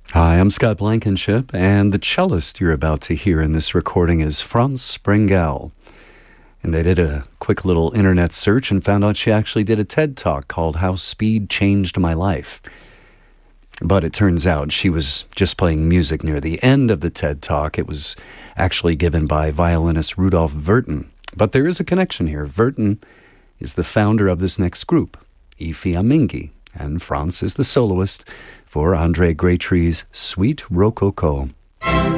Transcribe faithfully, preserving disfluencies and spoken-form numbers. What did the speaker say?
Hi, I'm Scott Blankenship, and the cellist you're about to hear in this recording is Franz Sprengel. And they did a quick little internet search and found out she actually did a TED Talk called How Speed Changed My Life. But it turns out she was just playing music near the end of the TED Talk. It was actually given by violinist Rudolf Virten. But there is a connection here. Virten is the founder of this next group, I Fiammingi, and Franz is the soloist for Andre Graytree's Sweet Rococo.